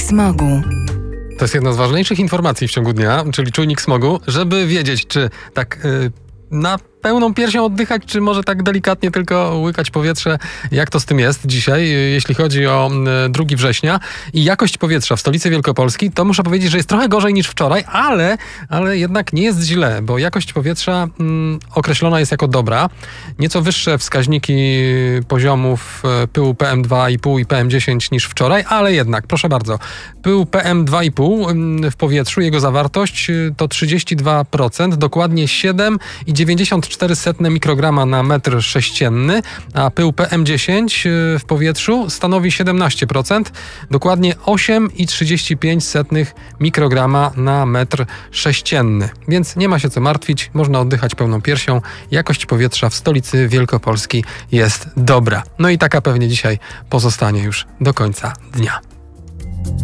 smogu. To jest jedna z ważniejszych informacji w ciągu dnia, czyli czujnik smogu, żeby wiedzieć, czy tak na pełną piersią oddychać, czy może tak delikatnie tylko łykać powietrze. Jak to z tym jest dzisiaj, jeśli chodzi o 2 września i jakość powietrza w stolicy Wielkopolski, to muszę powiedzieć, że jest trochę gorzej niż wczoraj, ale jednak nie jest źle, bo jakość powietrza określona jest jako dobra. Nieco wyższe wskaźniki poziomów pyłu PM2,5 i PM10 niż wczoraj, ale jednak, proszę bardzo, pył PM2,5 w powietrzu, jego zawartość to 32%, dokładnie 7,94 mikrograma na metr sześcienny, a pył PM10 w powietrzu stanowi 17%, dokładnie 8,35 mikrograma na metr sześcienny. Więc nie ma się co martwić, można oddychać pełną piersią. Jakość powietrza w stolicy Wielkopolski jest dobra. No i taka pewnie dzisiaj pozostanie już do końca dnia.